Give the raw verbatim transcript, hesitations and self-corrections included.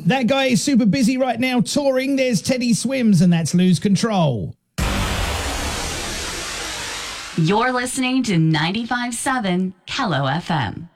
That guy is super busy right now touring. There's Teddy Swims, and that's Lose Control. You're listening to ninety-five point seven Kello F M.